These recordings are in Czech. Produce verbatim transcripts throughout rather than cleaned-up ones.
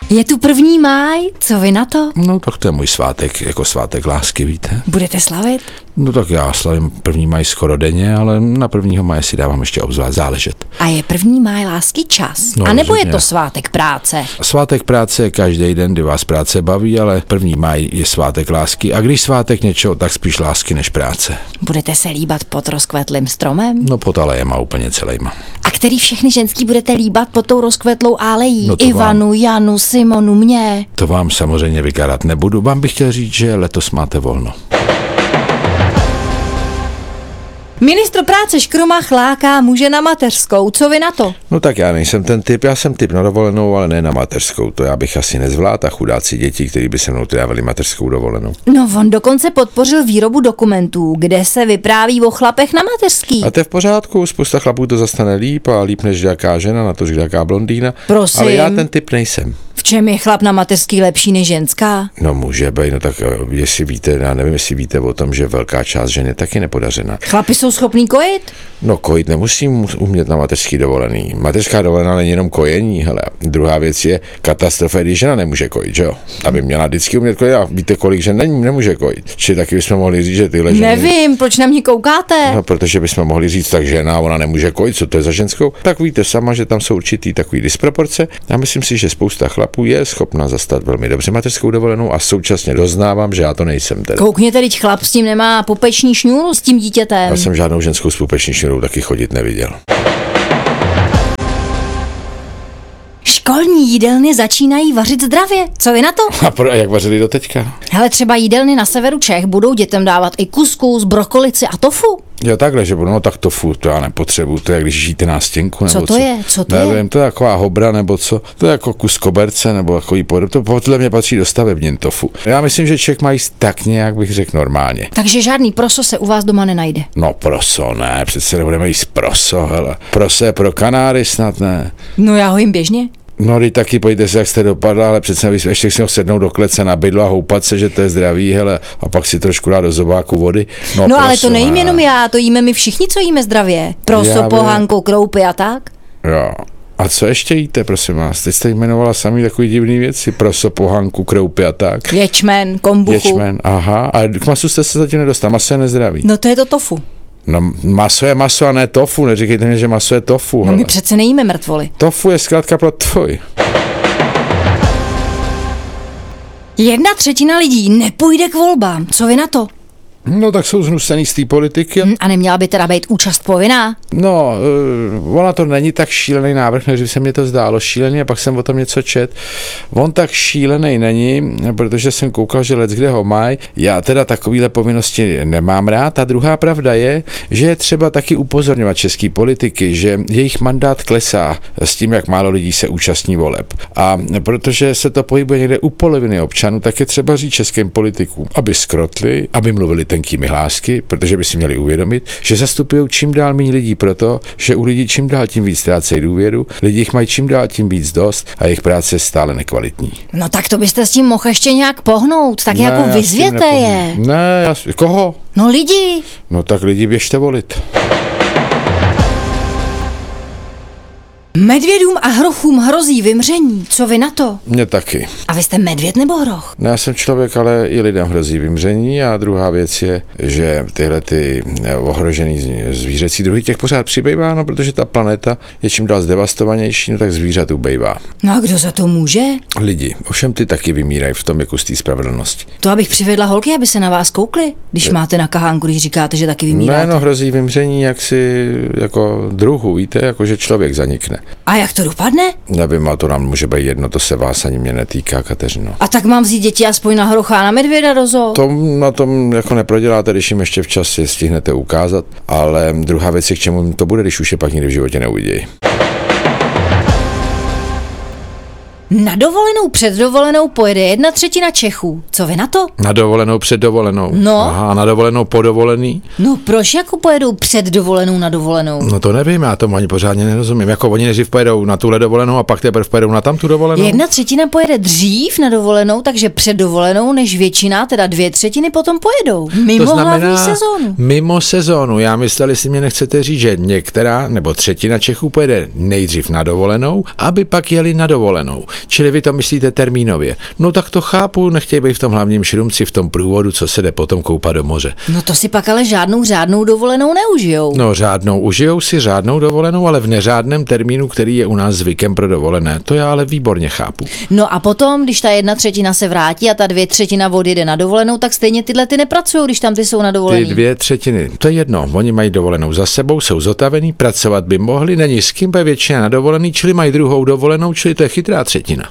Je tu první máj, co vy na to? No tak to je můj svátek, jako svátek lásky, víte. Budete slavit? No tak já slavím první máj skoro denně, ale na prvního máje si dávám ještě obzvlášť záležet. A je první máj lásky čas? No, a nebo rozhodně. je to svátek práce? Svátek práce je každý den, kdy vás práce baví, ale první máj je svátek lásky. A když svátek něčeho, tak spíš lásky než práce. Budete se líbat pod rozkvetlým stromem? No pod alejema úplně celejma. A který všechny ženský budete líbat pod tou rozkvetlou alejí? No to Ivanu, vám... Janu, Simonu, mě? To vám samozřejmě vykárat nebudu. Vám bych chtěl říct, že letos máte volno. Ministr práce Škrumach láká muže na mateřskou. Co vy na to? No tak já nejsem ten typ, já jsem typ na dovolenou, ale ne na mateřskou. To já bych asi nezvládl a chudáci děti, kteří by se mnou dávali mateřskou dovolenou. No on dokonce podpořil výrobu dokumentů, kde se vypráví o chlapech na mateřský. A to je v pořádku, spousta chlapů to zastane líp a líp než jaká žena, na to, že jaká blondýna. Prosím. Ale já ten typ nejsem. V čem je chlap na mateřský lepší než ženská? No může být, no tak jestli víte, já nevím, jestli víte o tom, že velká část žen je taky nepodařená. Chlapi jsou schopní kojit? No kojit nemusím umět na mateřský dovolený. Mateřská dovolená není jenom kojení, hele. Druhá věc je katastrofa, když žena nemůže kojit, že jo? Aby měla vždycky umět kojit a víte, kolik žen není, nemůže kojit. Či taky bychom mohli říct, že tyhle ženy... Nevím, proč na mě koukáte? No, protože bychom mohli říct, tak žena, ona nemůže kojit, co to je za ženskou? Tak víte sama, že tam jsou určitý takový disproporce. Já myslím si, že spousta chlapů je schopna zastat velmi dobře mateřskou dovolenou a současně doznávám, že já to nejsem tedy. Koukněte, teď chlap s tím nemá pupeční šňůru s tím dítětem. Já jsem žádnou ženskou s pupeční šňůrou taky chodit neviděl. Školní jídelny začínají vařit zdravě. Co vy na to? A, pro, a jak vařili do teďka? Hele, třeba jídelny na severu Čech budou dětem dávat i kuskus, brokolici a tofu. Jo, takhle, že budu, no tak tofu, to já nepotřebuji, to je, když žijete na stěnku, nebo co? to co? je? Co to Nevím, je? to je taková hobra, nebo co? To je jako kus koberce, nebo takový podob. To podle mě patří do stavebnin tofu. Já myslím, že Čech má jíst tak nějak, bych řekl, normálně. Takže žádný proso se u vás doma nenajde. No proso, ne, přece nebudeme jíst proso, hele. Proso je pro Kanáry snad, ne. No já ho jim běžně. No, teď taky pojďte se, jak jste dopadla, ale přece ještě si ho sednout do klece na bydlo a houpat se, že to je zdravý, hele, a pak si trošku dát do zobáku vody. No, no ale to nejím jenom já, to jíme my všichni, co jíme zdravě. Proso, Já pohanku, kroupy a tak. Jo. A co ještě jíte, prosím vás? Teď jste jmenovala samý takový divný věci. Proso, pohanku, kroupy a tak. Ječmen, kombuchu. Ječmen, aha. A k masu jste se zatím nedostal, maso je nezdravý. No to je to tofu. No maso je maso a ne tofu, neříkejte mi, že maso je tofu. No hele. my přece nejíme mrtvoly. Tofu je zkrátka pro tvoj. Jedna třetina lidí nepůjde k volbám. Co vy na to? No tak jsou znusený z té politiky. Hm, a neměla by teda být účast povinná? No, uh, ona to není tak šílený návrh, než by se mi to zdálo šílený, a pak jsem o tom něco čet. On tak šílený není, protože jsem koukal, že leckde ho mají. Já teda takovýhle povinnosti nemám rád. A druhá pravda je, že je třeba taky upozorňovat český politiky, že jejich mandát klesá s tím, jak málo lidí se účastní voleb. A protože se to pohybuje někde u poloviny občanů, tak je třeba říct českým politikům, aby skrotli, aby mluvili tenkými hlásky, protože by si měli uvědomit, že zastupují čím dál méně lidí proto, že u lidí čím dál tím víc ztrácejí důvěru, lidi jich mají čím dál tím víc dost a jejich práce je stále nekvalitní. No tak to byste s tím mohl ještě nějak pohnout, tak Ne, jako já s tím vyzvěte je. nepohnu. Ne, já, s- koho? No lidi. No tak lidi běžte volit. Medvědům a hrochům hrozí vymření. Co vy na to? Mně taky. A vy jste medvěd nebo hroch? No, já jsem člověk, ale i lidem hrozí vymření a druhá věc je, že tyhle ty ohrožený zvířecí druhy těch pořád přibývá, no protože ta planeta je čím dál zdevastovanější, no tak zvířat ubejvá. No a kdo za to může? Lidi, ovšem ty taky vymírají v tom jako z té spravedlnosti. To abych přivedla holky, aby se na vás koukly, když máte na kahánku, když říkáte, že taky vymíráte. Ne, no hrozí vymření jaksi jako druhu, víte, jako že člověk zanikne. A jak to dopadne? Nevím, a to nám může být jedno, to se vás ani mě netýká, Kateřino. A tak mám vzít děti aspoň na hrocha a na medvěda do zoo? To na tom jako neproděláte, když jim ještě včas si stihnete ukázat, ale druhá věc je, k čemu to bude, když už je pak nikdy v životě neuvidějí. Na dovolenou před dovolenou pojede jedna třetina Čechů. Co vy na to? Na dovolenou před dovolenou. No. Aha, na dovolenou po dovolený? No proč jako pojedou před dovolenou na dovolenou? No to nevím, já tomu ani pořádně nerozumím. Jako oni nejdřív pojedou na tuhle dovolenou a pak teprve pojedou na tam tu dovolenou? Jedna třetina pojede dřív na dovolenou, takže před dovolenou, než většina, teda dvě třetiny potom pojedou. Mimo to znamená, hlavní sezónu. Mimo sezónu. Já myslel, jestli mě nechcete říct, že některá nebo třetina Čechů pojede nejdřív na dovolenou, aby pak jeli na dovolenou. čili vy to myslíte termínově. No tak to chápu, nechtějí být v tom hlavním šrumci, v tom průvodu, co se jde potom koupat do moře. No to si pak ale žádnou řádnou dovolenou neužijou. No řádnou, užijou si řádnou dovolenou, ale v neřádném termínu, který je u nás zvykem pro dovolené. To já ale výborně chápu. No a potom, když ta jedna třetina se vrátí a ta dvě třetina odjede na dovolenou, tak stejně tyhle ty nepracují, když tam ty jsou na dovolený. Ty dvě třetiny, to je jedno, oni mají dovolenou za sebou, jsou zotavený, pracovat by mohli, není s kým, většina na dovolený, čili mají druhou dovolenou, čili to je chytrá třetina.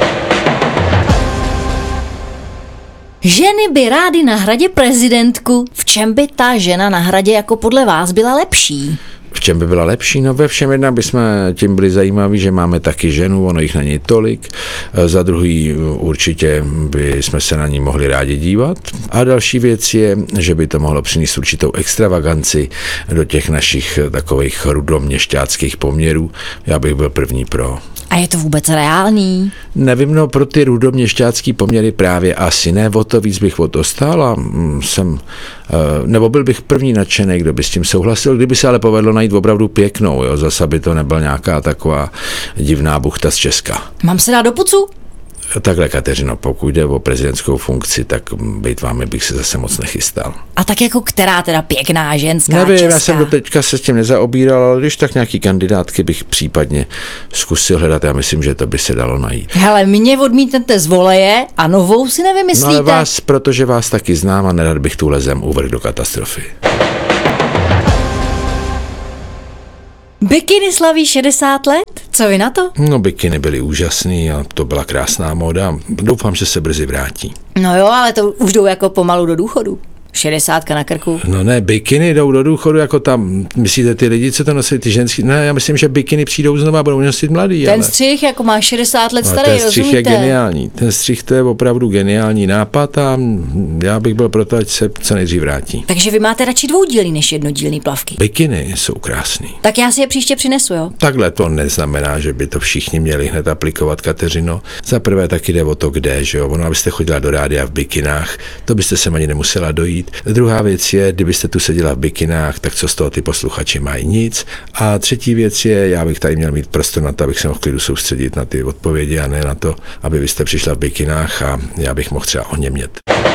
Ženy by rády na Hradě prezidentku. V čem by ta žena na Hradě jako podle vás byla lepší? V čem by byla lepší? No ve všem jednak bychom tím byli zajímaví, že máme taky ženu, ono jich není tolik. Za druhý určitě by jsme se na ní mohli rádi dívat. A další věc je, že by to mohlo přinést určitou extravaganci do těch našich takových rudoměšťáckých poměrů. Já bych byl první pro. A je to vůbec reálný? Nevím, no pro ty rudoměšťácký poměry právě asi ne, o to víc bych o to stál a jsem, nebo byl bych první nadšený, kdo by s tím souhlasil, kdyby se ale povedlo najít opravdu pěknou, jo, zase by to nebyla nějaká taková divná buchta z Česka. Mám se dát do pucu? Takhle, Kateřino, pokud jde o prezidentskou funkci, tak být vámi bych se zase moc nechystal. A tak jako která teda pěkná ženská Nevím, česká? Já jsem do teďka se s tím nezaobíral, ale když tak nějaký kandidátky bych případně zkusil hledat, já myslím, že to by se dalo najít. Hele, mě odmítnete z voleje a novou si nevymyslíte. No ale vás, protože vás taky znám a nerad bych tuhle zem uvrhl do katastrofy. Bikiny slaví šedesát let? Co vy na to? No, bikiny byly úžasný a to byla krásná móda. Doufám, že se brzy vrátí. No jo, ale to už jdou jako pomalu do důchodu. Šedesátka na krku. No ne, bikiny jdou do důchodu jako tam, myslíte ty lidi, co to nosí, ty ženský, ne, já myslím, že bikiny přijdou znova a budou nosit mladý. Ten ale... střih jako má šedesát let no, starý, ten střih rozumíte? je geniální, ten střih to je opravdu geniální nápad a já bych byl proto, ať se co nejdřív vrátí. Takže vy máte radši dvoudílný než jednodílný plavky. Bikiny jsou krásný. Tak já si je příště přinesu, jo? Takhle to neznamená, že by to všichni měli hned aplikovat, Kateřino. Za prvé taky jde o to, kde, že jo, ono, abyste chodila do rádia v bikinách, to byste se ani nemusela dojít. Druhá věc je, kdybyste tu seděla v bikinách, tak co z toho ty posluchači mají? Nic. A třetí věc je, já bych tady měl mít prostor na to, abych se mohl v klidu soustředit na ty odpovědi a ne na to, aby vy jste přišla v bikinách a já bych mohl třeba oněmět.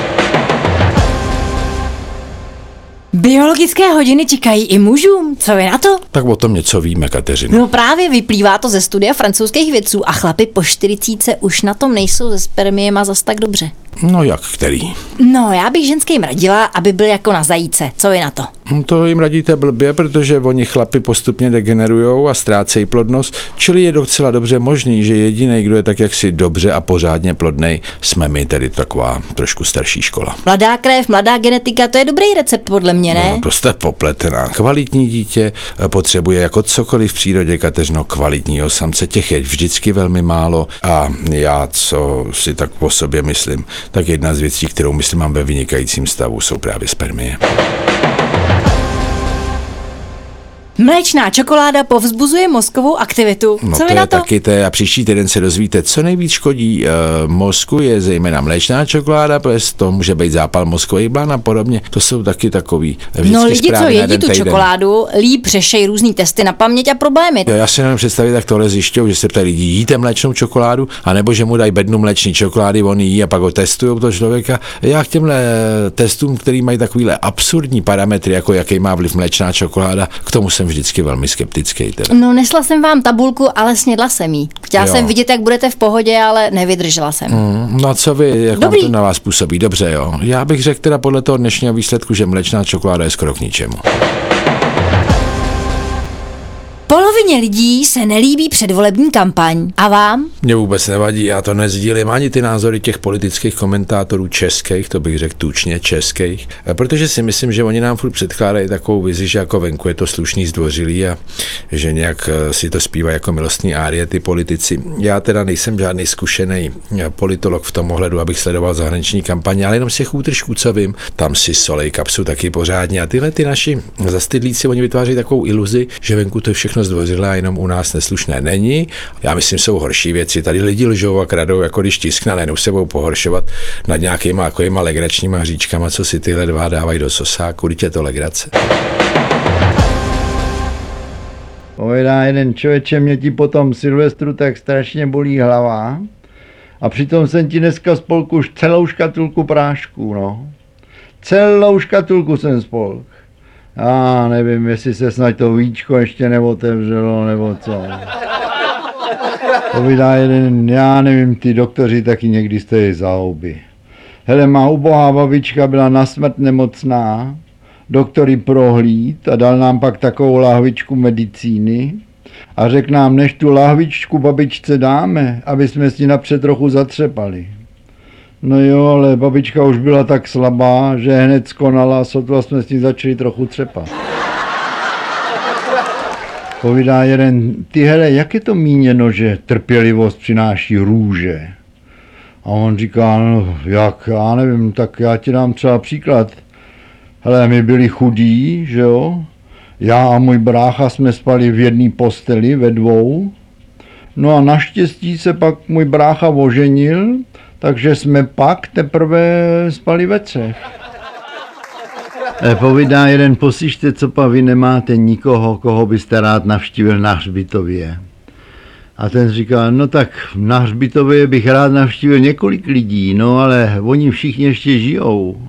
Biologické hodiny čekají i mužům, co vy na to? Tak o tom něco víme, Kateřino. No právě vyplývá to ze studia francouzských vědců a chlapi po čtyřicítce už na tom nejsou se spermiema zas tak dobře. No jak který? No, já bych ženským radila, aby byl jako na zajíce. Co vy na to? To jim radíte blbě, protože oni chlapi postupně degenerujou a ztrácejí plodnost, čili je docela dobře možný, že jediný, kdo je tak jaksi dobře a pořádně plodnej, jsme my, tedy taková trošku starší škola. Mladá krev, mladá genetika, to je dobrý recept podle mě, ne? No, to jste popletená. Kvalitní dítě potřebuje jako cokoliv v přírodě, Kateřino, kvalitního samce. Těch je vždycky velmi málo a já, co si tak o sobě myslím, tak jedna z věcí, kterou myslím mám ve vynikajícím stavu, jsou právě spermie. Mléčná čokoláda povzbuzuje mozkovou aktivitu. No Co to vy na je to? taky to a příští týden se dozvíte, co nejvíc škodí e, mozku, je zejména mléčná čokoláda, protože to může být zápal mozkových blán a podobně. To jsou taky takový vždycky No lidi, co zprávy na jedí jeden tu týden. čokoládu, líp řešejí různý testy na paměť a problémy. Jo, já si nevím představit, jak tohle zjišťují, že se ptají lidi, jíte mléčnou čokoládu, anebo že mu dají bednu mléčný čokolády, on jí a pak ho testují to člověka. Já k těmhle testům, který mají takovýhle absurdní parametry, jako jaký má vliv mléčná čokoláda, k tomu jsem vždycky velmi skeptický. Teda. No nesla jsem vám tabulku, ale snědla jsem jí. Chtěla Jo. jsem vidět, jak budete v pohodě, ale nevydržela jsem. Mm, no a co vy, jak vám Dobrý. to na vás působí? Dobře, jo. Já bych řekl teda podle toho dnešního výsledku, že mléčná čokoláda je skoro k ničemu. Polovině lidí se nelíbí předvolební kampaň. A vám? Mně vůbec nevadí, já to nezdílím ani ty názory těch politických komentátorů českých, to bych řekl tučně českých, protože si myslím, že oni nám furt předkládají takovou vizi, že jako venku je to slušný, zdvořilý a že nějak si to zpívají jako milostný árie ty politici. Já teda nejsem žádný zkušený politolog v tom ohledu, abych sledoval zahraniční kampaně, ale jenom z těch útržků, co vím, tam si solej kapsu taky pořádně a tyhle ty naši zastydlíci, oni vytváří takovou iluzi, že venku to je všechno zdvořilé a jenom u nás neslušné není. Já myslím, jsou horší věci. Tady lidi lžou a kradou, jako když tiskne, nejenom se budou pohoršovat nad nějakýma takovýma legračníma hříčkama, co si tyhle dva dávají do sosáku. Vždyť je to legrace. Povídá jeden člověče, mě ti potom Silvestru tak strašně bolí hlava a přitom jsem ti dneska spolk už celou škatulku prášků, no. Celou škatulku jsem spolk. Já nevím, jestli se snad to víčko ještě neotevřelo, nebo co. Povídá jeden, já nevím, ty doktoři taky někdy stojí za houby. Hele, má ubohá babička byla na smrt nemocná, doktor ji prohlíd a dal nám pak takovou lahvičku medicíny a řekl nám, než tu lahvičku babičce dáme, aby jsme s ní napřed trochu zatřepali. No jo, ale babička už byla tak slabá, že hned skonala a sotva jsme s ní začali trochu třepat. Povídá jeden, ty hele, jak je to míněno, že trpělivost přináší růže? A on říká, no jak, já nevím, tak já ti dám třeba příklad. Hele, my byli chudí, že jo? Já a můj brácha jsme spali v jedné posteli ve dvou. No a naštěstí se pak můj brácha oženil, takže jsme pak teprve spali ve třech. E, povídá jeden, poslyšte, co pa vy nemáte nikoho, koho byste rád navštívil na hřbitově. A ten říká, no tak na hřbitově bych rád navštívil několik lidí, no ale oni všichni ještě žijou.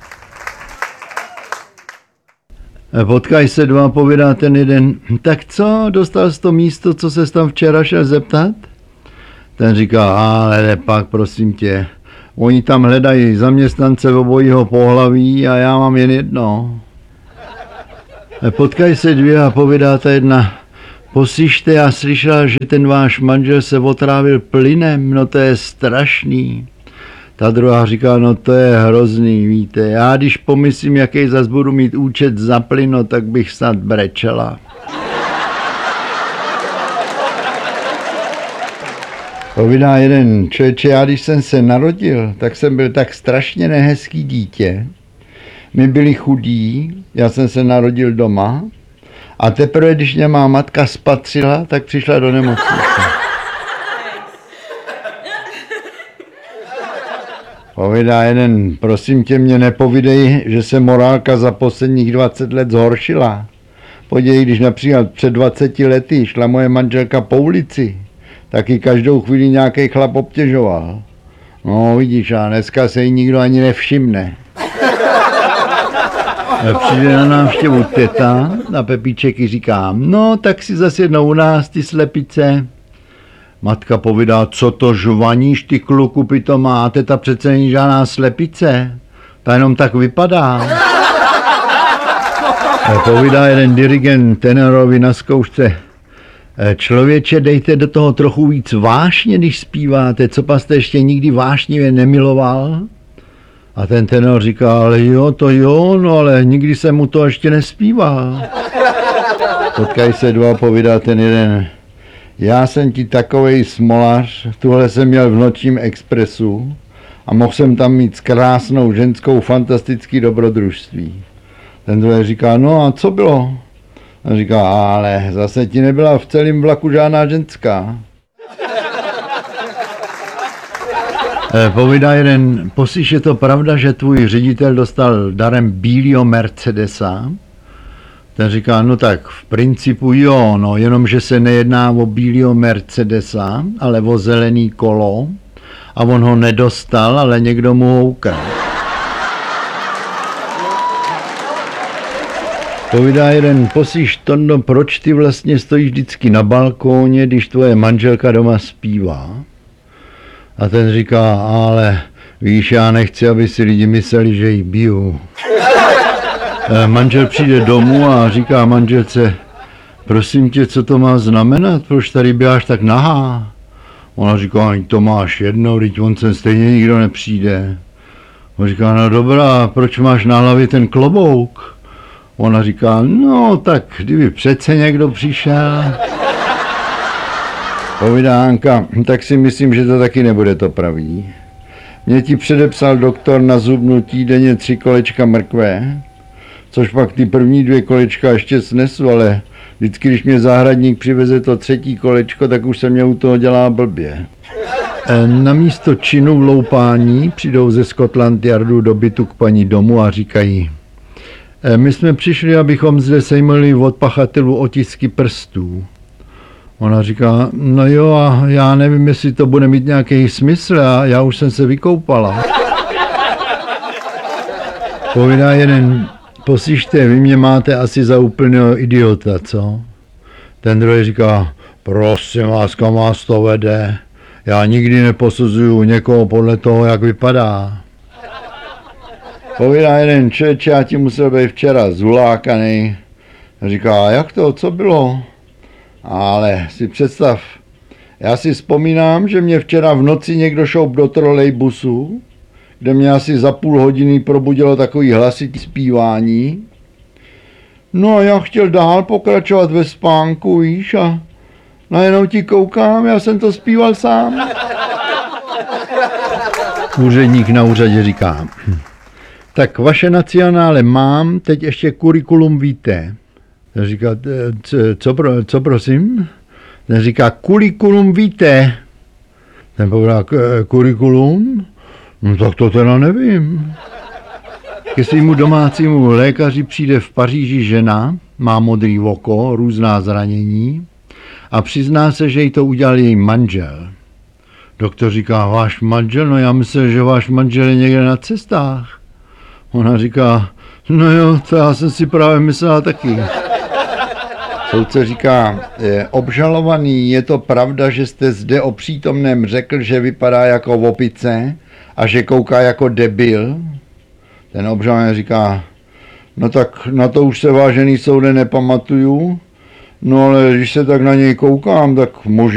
E, potkaj se dva, povídá ten jeden, tak co, dostal jsi to místo, co ses tam včera šel zeptat? Ten říká, ale pak prosím tě, oni tam hledají zaměstnance obojího pohlaví a já mám jen jedno. Potkaj se dvě a povídá ta jedna, poslyšte, já slyšela, že ten váš manžel se otrávil plynem, no to je strašný. Ta druhá říká, no to je hrozný, víte, já když pomyslím, jaký zas budu mít účet za plyn, no, tak bych snad brečela. Povídá jeden, člověče, já když jsem se narodil, tak jsem byl tak strašně nehezký dítě. My byli chudí, já jsem se narodil doma a teprve, když mě má matka spatřila, tak přišla do nemocnice. Povídá jeden, prosím tě, mě nepovídej, že se morálka za posledních dvacet let zhoršila. Podívej, když například před dvaceti lety šla moje manželka po ulici, taky každou chvíli nějaký chlap obtěžoval. No vidíš, a dneska se jí nikdo ani nevšimne. Přijde na návštěvu teta a Pepíček jí říká, no tak si zase jednou u nás, ty slepice. Matka povídá, co to žvaníš, ty kluku pitomá, a teta přece není žádná slepice, ta jenom tak vypadá. Povídá jeden dirigent tenorovi na zkoušce, člověče, dejte do toho trochu víc vášně, když zpíváte, co pa jste ještě nikdy vášnivě nemiloval? A ten tenor říká, ale jo, to jo, no ale nikdy jsem mu to ještě nespíval. Potkaj se dva, povídá ten jeden, já jsem ti takovej smolař, tuhle jsem měl v Nočním expresu a mohl jsem tam mít s krásnou ženskou fantastický dobrodružství. Ten druhý říká, no a co bylo? A říká, ale zase ti nebyla v celém vlaku žádná ženská. E, povídá jeden, poslyš, je to pravda, že tvůj ředitel dostal darem bílýho Mercedesa? Ten říká, no tak v principu jo, no, jenomže se nejedná o bílýho Mercedesa, ale o zelený kolo a on ho nedostal, ale někdo mu ho ukradl. Povídá jeden, poslyš, Tondo, proč ty vlastně stojíš vždycky na balkóně, když tvoje manželka doma zpívá? A ten říká, ale víš, já nechci, aby si lidi mysleli, že jí biju. Manžel přijde domů a říká manželce, prosím tě, co to má znamenat, proč tady běháš tak nahá? Ona říká, to máš jedno, vždyť on sem stejně nikdo nepřijde. On říká, no dobrá, proč máš na hlavě ten klobouk? Ona říká, no tak kdyby přece někdo přišel. Povídá Hanka, tak si myslím, že to taky nebude to pravý. Mě ti předepsal doktor na zubnutí denně tři kolečka mrkve, což pak ty první dvě kolečka ještě snesu, ale vždycky, když mě zahradník přiveze to třetí kolečko, tak už se mě u toho dělá blbě. Na místo činu vloupání přijdou ze Scotland Yardu do bytu k paní domu a říkají, My jsme přišli, abychom zde sejmuli od pachatelů otisky prstů. Ona říká, no jo, a já nevím, jestli to bude mít nějaký smysl, a já už jsem se vykoupala. Povídá jeden, poslyšte, vy mě máte asi za úplného idiota, co? Ten druhý říká, prosím vás, kam vás to vede? Já nikdy neposuzuju někoho podle toho, jak vypadá. Povídá jeden, člověče, já ti musel být včera zulákaný. Říká, jak to, co bylo? Ale si představ, já si vzpomínám, že mě včera v noci někdo šoup do trolejbusu, kde mě asi za půl hodiny probudilo takový hlasitý zpívání. No a já chtěl dál pokračovat ve spánku, víš, a najednou ti koukám, já jsem to zpíval sám. Úředník na úřadě říká, tak vaše nacionále mám, teď ještě kurikulum víte. Říká, co, co, pro, co prosím? Ten říká, kurikulum víte. Ten povedá, kurikulum? No tak to teda nevím. Ke svému domácímu lékaři přijde v Paříži žena, má modrý oko, různá zranění a přizná se, že jí to udělal její manžel. Doktor říká, váš manžel? No já myslím, že váš manžel je někde na cestách. Ona říká, no jo, to já jsem si právě myslela taky. Soudce říká, obžalovaný, je to pravda, že jste zde o přítomném řekl, že vypadá jako opice a že kouká jako debil? Ten obžalovaný říká, no tak na to už se, vážený soude, nepamatuju, no ale když se tak na něj koukám, tak možná